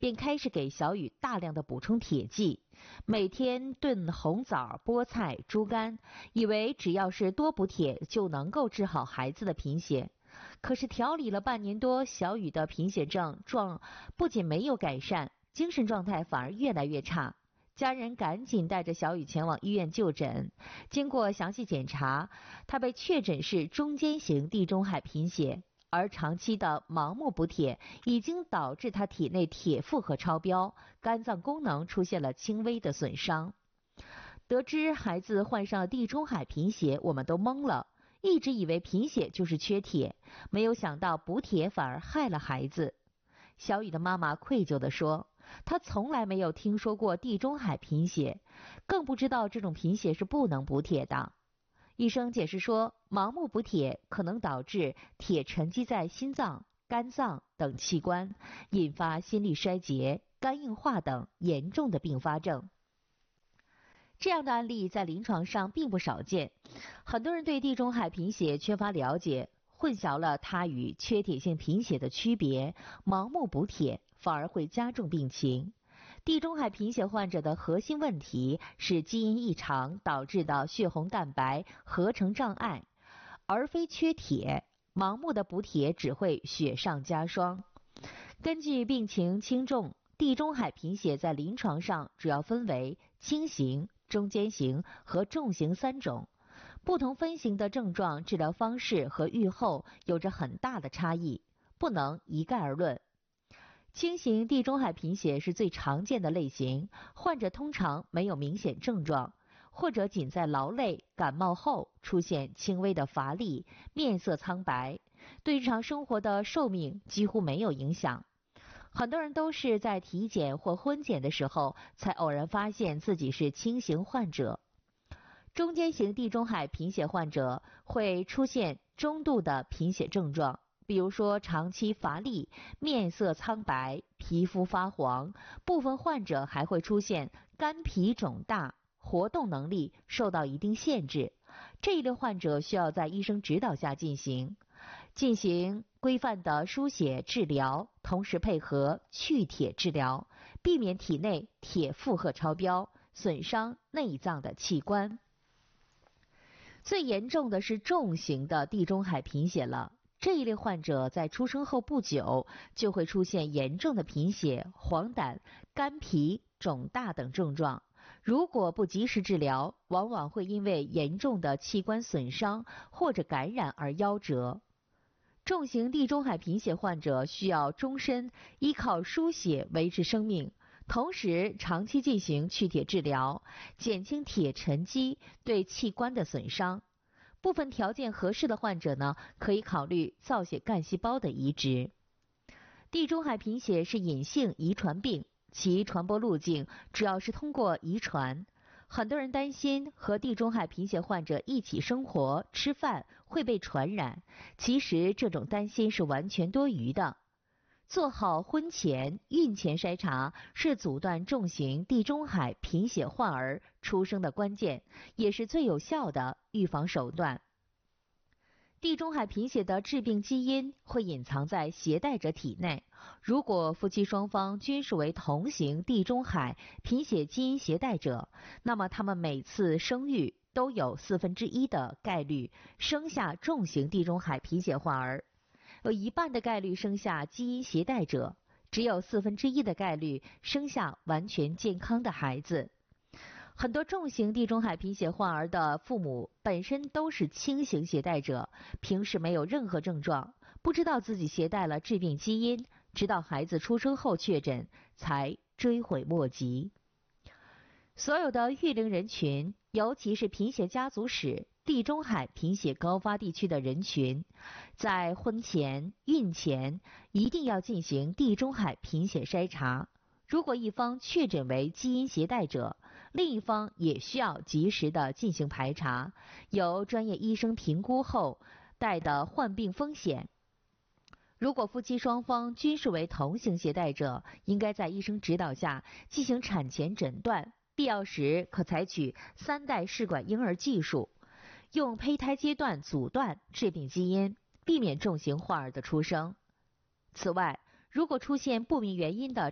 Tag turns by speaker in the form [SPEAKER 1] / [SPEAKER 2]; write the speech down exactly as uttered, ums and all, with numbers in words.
[SPEAKER 1] 便开始给小雨大量的补充铁剂，每天炖红枣、菠菜、猪肝，以为只要是多补铁就能够治好孩子的贫血。可是调理了半年多，小雨的贫血症状不仅没有改善，精神状态反而越来越差。家人赶紧带着小雨前往医院就诊，经过详细检查，他被确诊是中间型地中海贫血，而长期的盲目补铁已经导致他体内铁负荷超标，肝脏功能出现了轻微的损伤。得知孩子患上了地中海贫血，我们都懵了，一直以为贫血就是缺铁，没有想到补铁反而害了孩子。小雨的妈妈愧疚地说，她从来没有听说过地中海贫血，更不知道这种贫血是不能补铁的。医生解释说，盲目补铁可能导致铁沉积在心脏、肝脏等器官，引发心力衰竭、肝硬化等严重的并发症。这样的案例在临床上并不少见，很多人对地中海贫血缺乏了解，混淆了它与缺铁性贫血的区别，盲目补铁反而会加重病情。地中海贫血患者的核心问题是基因异常导致的血红蛋白合成障碍，而非缺铁。盲目的补铁只会雪上加霜。根据病情轻重，地中海贫血在临床上主要分为轻型、中间型和重型三种。不同分型的症状、治疗方式和预后有着很大的差异，不能一概而论。轻型地中海贫血是最常见的类型，患者通常没有明显症状，或者仅在劳累、感冒后出现轻微的乏力、面色苍白，对日常生活的寿命几乎没有影响。很多人都是在体检或婚检的时候才偶然发现自己是轻型患者。中间型地中海贫血患者会出现中度的贫血症状，比如说长期乏力、面色苍白、皮肤发黄，部分患者还会出现肝脾肿大、活动能力受到一定限制。这一类患者需要在医生指导下进行进行规范的输血治疗，同时配合去铁治疗，避免体内铁负荷超标，损伤内脏的器官。最严重的是重型的地中海贫血了，这一类患者在出生后不久就会出现严重的贫血、黄疸、肝脾肿大等症状，如果不及时治疗，往往会因为严重的器官损伤或者感染而夭折。重型地中海贫血患者需要终身依靠输血维持生命，同时长期进行去铁治疗，减轻铁沉积对器官的损伤。部分条件合适的患者呢，可以考虑造血干细胞的移植。地中海贫血是隐性遗传病，其传播路径主要是通过遗传。很多人担心和地中海贫血患者一起生活、吃饭会被传染，其实这种担心是完全多余的。做好婚前、孕前筛查是阻断重型地中海贫血患儿出生的关键，也是最有效的预防手段。地中海贫血的致病基因会隐藏在携带者体内，如果夫妻双方均属为同型地中海贫血基因携带者，那么他们每次生育都有四分之一的概率生下重型地中海贫血患儿，有一半的概率生下基因携带者，只有四分之一的概率生下完全健康的孩子。很多重型地中海贫血患儿的父母本身都是轻型携带者，平时没有任何症状，不知道自己携带了致病基因，直到孩子出生后确诊，才追悔莫及。所有的育龄人群，尤其是贫血家族史、地中海贫血高发地区的人群，在婚前、孕前一定要进行地中海贫血筛查。如果一方确诊为基因携带者，另一方也需要及时的进行排查，由专业医生评估后带的患病风险。如果夫妻双方均视为同型携带者，应该在医生指导下进行产前诊断，必要时可采取三代试管婴儿技术，用胚胎阶段阻断致病基因，避免重型患儿的出生。此外，如果出现不明原因的